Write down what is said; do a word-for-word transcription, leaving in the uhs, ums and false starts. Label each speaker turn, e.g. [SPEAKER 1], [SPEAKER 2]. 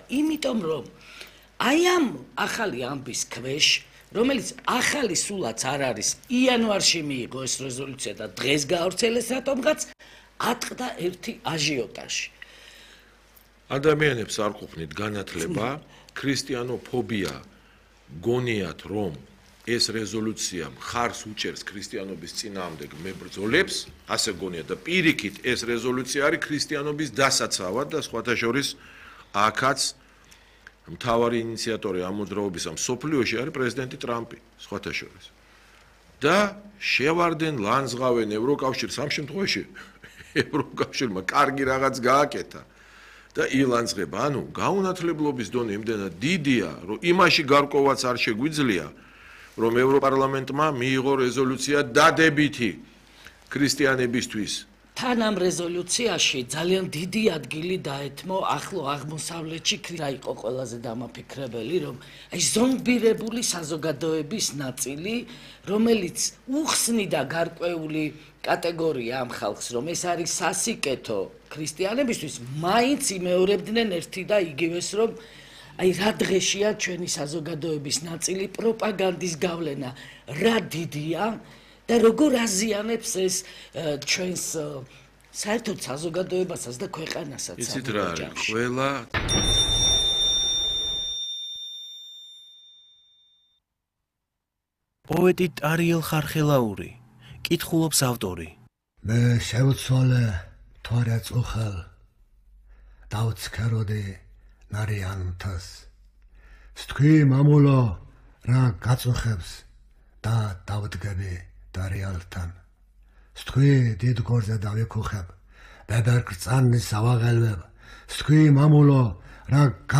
[SPEAKER 1] იმიტომ რომ აი ამ ახალი ამბის ქვეშ, რომელიც ახალი სულაც არ არის, იანვარში მიიღო ეს რეზოლუცია და დღეს გაავრცელეს რატომღაც, ატყდა ერთი აჟიოტაჟი.
[SPEAKER 2] ადამიანებს არ ყოფნით განათლება, ქრისტიანოფობია გონიათ რომ ეს რეზოლუცია მხარს უჭერს ქრისტიანობის წინააღმდეგ მებრძოლებს, ასე გონიათ და პირიქით ეს რეზოლუცია არის ქრისტიანობის დასაცავად და სხვათა შორის აქაც მთავარი ინიციატორი ამ მოძრაობისა მსოფლიოში არის პრეზიდენტი ტრამპი, სხვათა შორის. და შევარდენ, ლანძღავენ ევროკავშირს ამ შემთხვევაში ევროკავშირმა კარგი რაღაც გააკეთა და ილანძღება. ანუ გაუნათლებლობის დონე იმდენად დიდია, რომ იმაში გარკვევაც არ შეგვიძლია, რომ ევროპარლამენტმა მიიღო რეზოლუცია დადებითი ქრისტიანებისთვის.
[SPEAKER 1] თან ამ რეზოლუციაში ძალიან დიდი ადგილი დაეთმო ახლო აღმოსავლეთში რა იყო ყველაზე დამაფიქრებელი, რომ აი ზომბირებული საზოგადოების ნაწილი, რომელიც უხსნიდა გარკვეული კატეგორია ამ ხალხს, რომ ეს არის სასიკეთო ქრისტიანებისთვის, მაინც იმეორებდნენ ერთი და იგივეს, რომ აი რა დღეშია ჩვენი საზოგადოების ნაწილი პროპაგანდის გავლენა რა დიდია და როგორ აზიანებს ეს ჩვენს საერთოდ საზოგადოებასაც და ქვეყანასაც.
[SPEAKER 2] იცით რა არის ყველა
[SPEAKER 3] პოეტი ტარიელ ხარხელაური კითხულობს ავტორი.
[SPEAKER 4] მე შევცვალე თორე წუხელ დავცქეროდი ნარიანთას. სთქვი მამულო რა გაწუხებს და დავდგები დარიალთან. სთქვი დიდ გორზე დავიქუხებ, ბებერგ წანნის ავაღელვებ. სთქვი მამულო რა